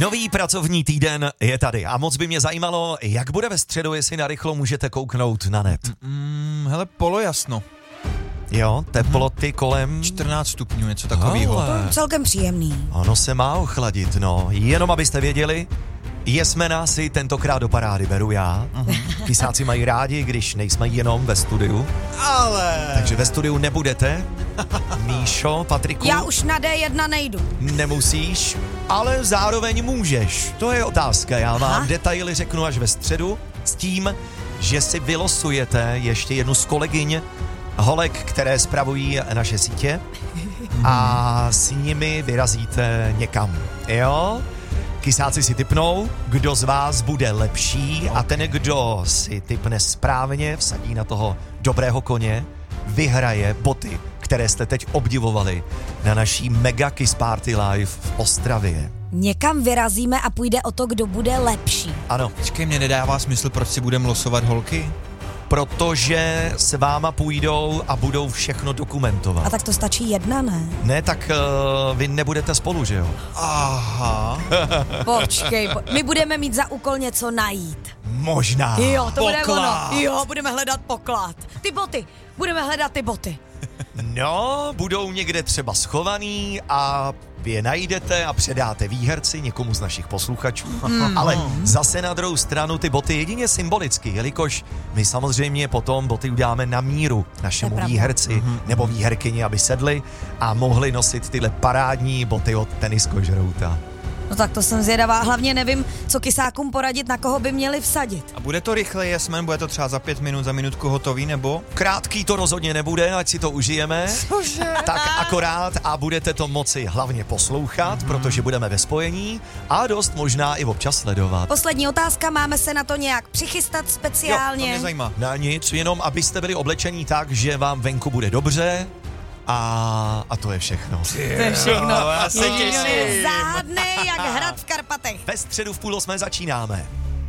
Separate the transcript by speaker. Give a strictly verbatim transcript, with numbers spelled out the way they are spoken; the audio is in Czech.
Speaker 1: Nový pracovní týden je tady a moc by mě zajímalo, jak bude ve středu, jestli narychlo můžete kouknout na net.
Speaker 2: Mm, hele, polojasno.
Speaker 1: Jo, teploty kolem...
Speaker 2: čtrnáct stupňů, něco takového.
Speaker 3: Celkem příjemný.
Speaker 1: Ono se má ochladit, no. Jenom abyste věděli, Jesmena si tentokrát do parády beru já. Kysáci mají rádi, když nejsme jenom ve studiu.
Speaker 2: Ale...
Speaker 1: Takže ve studiu nebudete. Míšo, Patriku.
Speaker 3: Já už na dé jedna nejdu.
Speaker 1: Nemusíš, ale zároveň můžeš. To je otázka. Já vám Aha. detaily řeknu až ve středu s tím, že si vylosujete ještě jednu z kolegyň holek, které spravují naše sítě a s nimi vyrazíte někam. Jo? Kysáci si tipnou, kdo z vás bude lepší a ten, kdo si tipne správně, vsadí na toho dobrého koně, vyhraje boty, které jste teď obdivovali na naší Mega Kiss Party Live v Ostravě.
Speaker 3: Někam vyrazíme a půjde o to, kdo bude lepší.
Speaker 1: Ano.
Speaker 2: Počkej, mě nedává smysl, proč si budeme losovat holky?
Speaker 1: Protože s váma půjdou a budou všechno dokumentovat.
Speaker 3: A tak to stačí jedna, ne?
Speaker 1: Ne, tak uh, vy nebudete spolu, že jo?
Speaker 2: Aha.
Speaker 3: Počkej, po... my budeme mít za úkol něco najít.
Speaker 1: Možná.
Speaker 3: Jo, to bude
Speaker 2: Poklad.
Speaker 3: ono. Jo, budeme hledat poklad. Ty boty, budeme hledat ty boty.
Speaker 1: No, budou někde třeba schovaný a vy je najdete a předáte výherci někomu z našich posluchačů. Mm. Ale zase na druhou stranu ty boty jedině symbolicky, jelikož my samozřejmě potom boty uděláme na míru našemu výherci mm-hmm. nebo výherkyni, aby sedli a mohli nosit tyhle parádní boty od Tenisko Žrouta.
Speaker 3: No tak to jsem zvědavá, hlavně nevím, co kysákům poradit, na koho by měli vsadit.
Speaker 2: A bude to rychle, Jesmen? Bude to třeba za pět minut, za minutku hotový, nebo?
Speaker 1: Krátký to rozhodně nebude, ať si to užijeme.
Speaker 2: Cože?
Speaker 1: Tak akorát a budete to moci hlavně poslouchat, mm. protože budeme ve spojení a dost možná i občas sledovat.
Speaker 3: Poslední otázka, máme se na to nějak přichystat speciálně?
Speaker 2: Jo, to mě zajímá.
Speaker 1: Na nic, jenom abyste byli oblečení tak, že vám venku bude dobře a, a to je všechno.
Speaker 3: To je všechno.
Speaker 2: Já se těším.
Speaker 3: Záhadný jak hrad v Karpatech.
Speaker 1: Ve středu v půl osmé začínáme.